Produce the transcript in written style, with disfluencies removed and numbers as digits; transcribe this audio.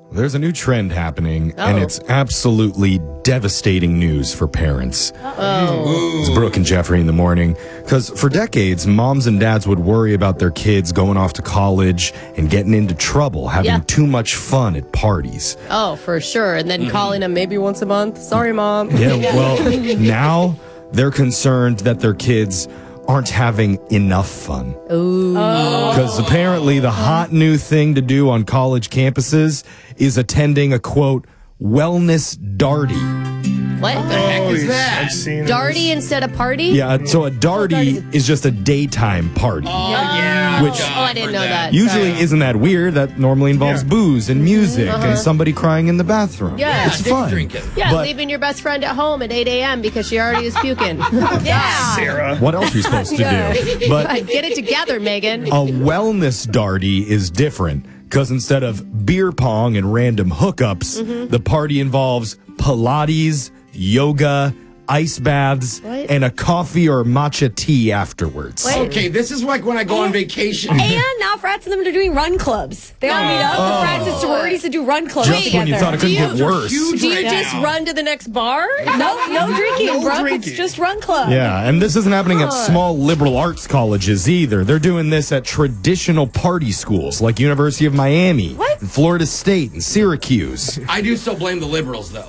There's a new trend happening, and it's absolutely devastating news for parents. It's Brooke and Jeffrey in the morning. Because for decades, moms and dads would worry about their kids going off to college and getting into trouble, having too much fun at parties. Oh, for sure. And then calling them maybe once a month. Sorry, Mom. Yeah, well, now they're concerned that their kids aren't having enough fun. Because apparently the hot new thing to do on college campuses is attending a, quote, wellness darty. What the heck is that? I've seen Darty instead of party? Yeah, so a darty is just a daytime party. Which I didn't know that. usually isn't that weird. That normally involves booze and music and somebody crying in the bathroom. Yeah. It's fun. Yeah, But leaving your best friend at home at 8 a.m. because she already is puking. Yeah. Sarah. what else are you supposed to do? But Get it together, Megan. a wellness darty is different because instead of beer pong and random hookups, the party involves Pilates, yoga, ice baths, and a coffee or matcha tea afterwards. Okay, this is like when I go on vacation. And now frats and them are doing run clubs. They all meet up. The frats and sororities to do run clubs Just together. when you thought it couldn't get worse. Do you just run to the next bar? No drinking, bro. drinking. It's just run club. Yeah, and this isn't happening at small liberal arts colleges either. They're doing this at traditional party schools like University of Miami, and Florida State, and Syracuse. I do still blame the liberals, though.